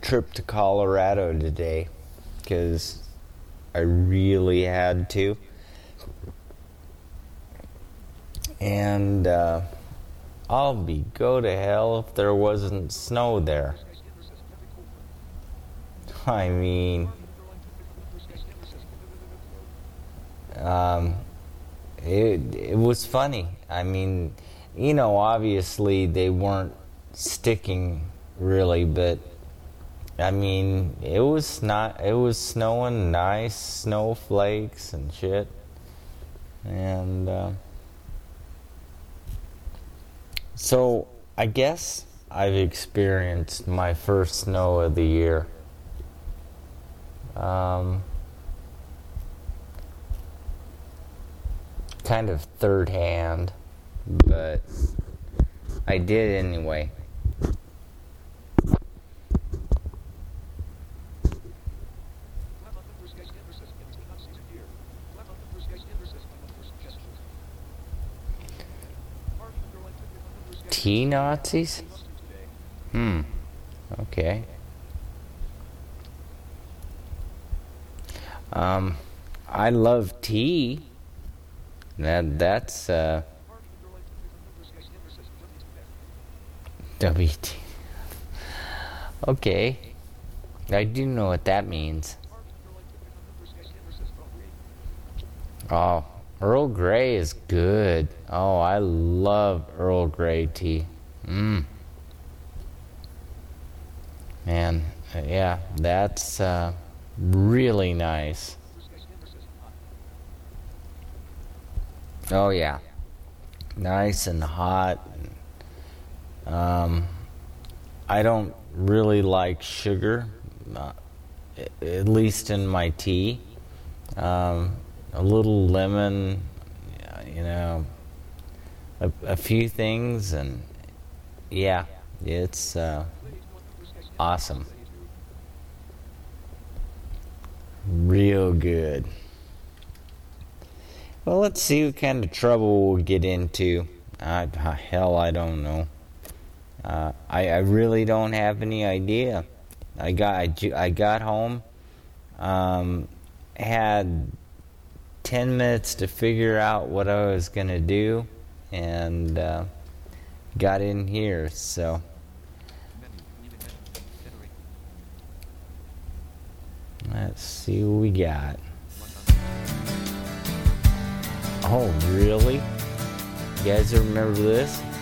trip to Colorado today because I really had to. And I'll go to hell if there wasn't snow there. I mean, it was funny. I mean, obviously they weren't sticking really, but I mean, it was snowing, nice snowflakes and shit. And so I guess I've experienced my first snow of the year. Kind of third hand, but I did anyway. Tea Nazis? Okay. I love tea. That's WT. Okay. I do know what that means. Oh, Earl Grey is good. Oh, I love Earl Grey tea. Man, yeah, that's really nice. Oh yeah, nice and hot. I don't really like sugar, at least in my tea. A little lemon, a few things, and yeah, it's awesome. Real good. Well, let's see what kind of trouble we'll get into. Hell, I don't know. I really don't have any idea. I got home, had 10 minutes to figure out what I was gonna do, and got in here. So let's see what we got. Oh, really? You guys remember this?